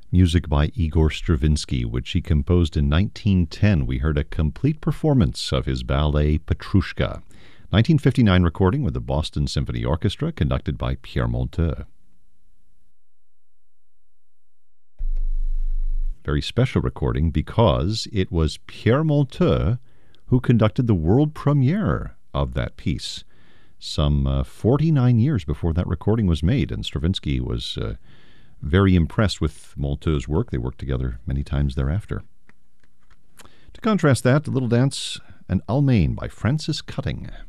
Music by Igor Stravinsky, which he composed in 1910. We heard a complete performance of his ballet Petrushka. 1959 recording with the Boston Symphony Orchestra, conducted by Pierre Monteux. Very special recording because it was Pierre Monteux who conducted the world premiere of that piece some 49 years before that recording was made, and Stravinsky was very impressed with Monteux's work. They worked together many times thereafter. To contrast that, the little dance, An Almain by Francis Cutting.